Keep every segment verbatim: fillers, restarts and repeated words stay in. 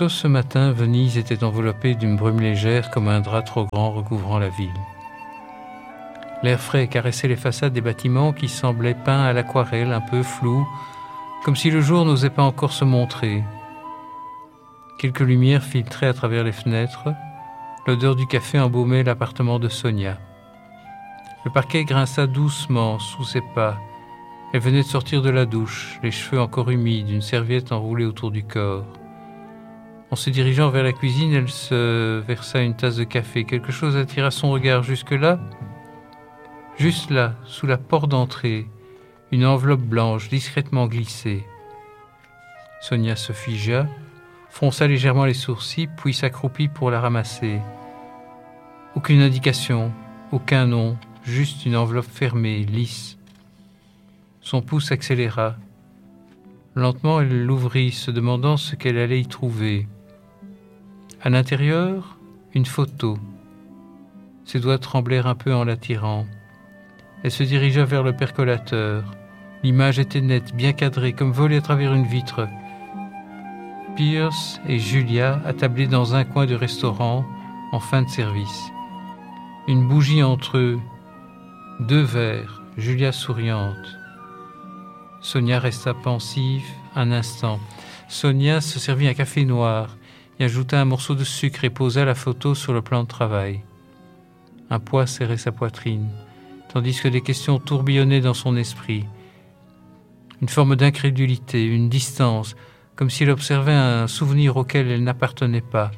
tôt ce matin, Venise était enveloppée d'une brume légère comme un drap trop grand recouvrant la ville. L'air frais caressait les façades des bâtiments qui semblaient peints à l'aquarelle, un peu flous, comme si le jour n'osait pas encore se montrer. Quelques lumières filtraient à travers les fenêtres. L'odeur du café embaumait l'appartement de Sonia. Le parquet grinça doucement sous ses pas. Elle venait de sortir de la douche, les cheveux encore humides, une serviette enroulée autour du corps. En se dirigeant vers la cuisine, elle se versa une tasse de café. Quelque chose attira son regard jusque-là. Juste là, sous la porte d'entrée, une enveloppe blanche discrètement glissée. Sonia se figea, fronça légèrement les sourcils, puis s'accroupit pour la ramasser. Aucune indication, aucun nom, juste une enveloppe fermée, lisse. Son pouce accéléra. Lentement, elle l'ouvrit, se demandant ce qu'elle allait y trouver. À l'intérieur, une photo. Ses doigts tremblèrent un peu en l'attirant. Elle se dirigea vers le percolateur. L'image était nette, bien cadrée, comme volée à travers une vitre. Pierce et Julia attablés dans un coin du restaurant en fin de service. Une bougie entre eux, deux verres, Julia souriante. Sonia resta pensive un instant. Sonia se servit un café noir et ajouta un morceau de sucre et posa la photo sur le plan de travail. Un poids serrait sa poitrine, tandis que des questions tourbillonnaient dans son esprit. Une forme d'incrédulité, une distance, comme s'il observait un souvenir auquel elle n'appartenait pas.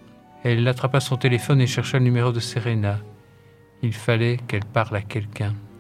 Elle attrapa son téléphone et chercha le numéro de Serena. Il fallait qu'elle parle à quelqu'un.